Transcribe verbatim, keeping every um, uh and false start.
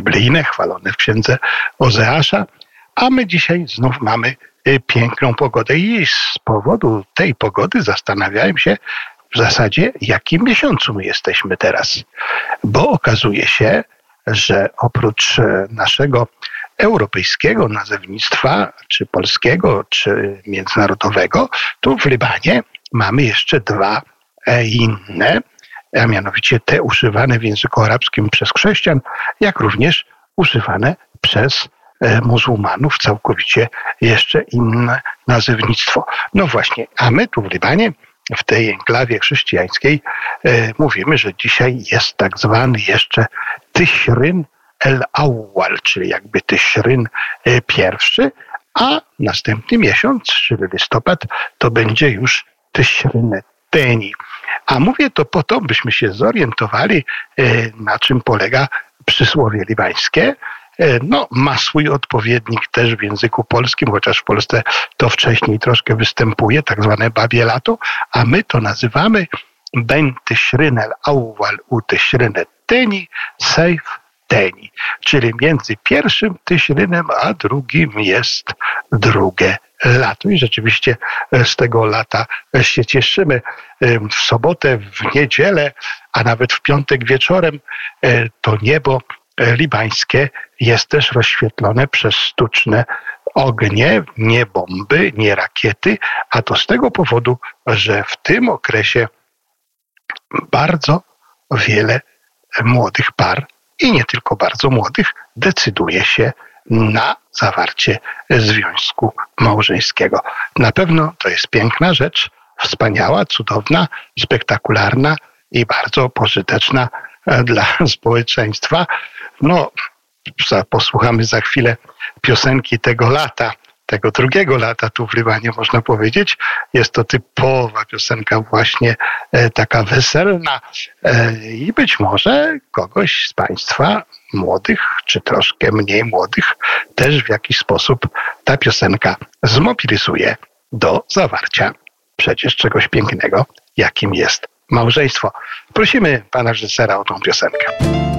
biblijne, chwalone w księdze Ozeasza, a my dzisiaj znów mamy piękną pogodę i z powodu tej pogody zastanawiałem się w zasadzie, w jakim miesiącu my jesteśmy teraz. Bo okazuje się, że oprócz naszego europejskiego nazewnictwa, czy polskiego, czy międzynarodowego, tu w Libanie mamy jeszcze dwa inne, a mianowicie te używane w języku arabskim przez chrześcijan, jak również używane przez muzułmanów, całkowicie jeszcze inne nazewnictwo. No właśnie, a my tu w Libanie, w tej enklawie chrześcijańskiej, e, mówimy, że dzisiaj jest tak zwany jeszcze Tyśryn el-Awwal, czyli jakby Tyśryn e, pierwszy, a następny miesiąc, czyli listopad, to będzie już Tyśryn Teni. A mówię to po to, byśmy się zorientowali, e, na czym polega przysłowie libańskie. No, ma swój odpowiednik też w języku polskim, chociaż w Polsce to wcześniej troszkę występuje, tak zwane babie lato, a my to nazywamy Ben Tyśryn el-Awwal u Tyśryn Teni Sejf Teni, czyli między pierwszym Tyśrynem a drugim jest drugie lato. I rzeczywiście z tego lata się cieszymy. W sobotę, w niedzielę, a nawet w piątek wieczorem to niebo libańskie jest też rozświetlone przez sztuczne ognie, nie bomby, nie rakiety, a to z tego powodu, że w tym okresie bardzo wiele młodych par i nie tylko bardzo młodych decyduje się na zawarcie związku małżeńskiego. Na pewno to jest piękna rzecz, wspaniała, cudowna, spektakularna i bardzo pożyteczna dla społeczeństwa. No, posłuchamy za chwilę piosenki tego lata, tego drugiego lata tu w Libanie, można powiedzieć. Jest to typowa piosenka właśnie e, taka weselna e, i być może kogoś z Państwa młodych, czy troszkę mniej młodych, też w jakiś sposób ta piosenka zmobilizuje do zawarcia przecież czegoś pięknego, jakim jest małżeństwo. Prosimy pana reżysera o tą piosenkę.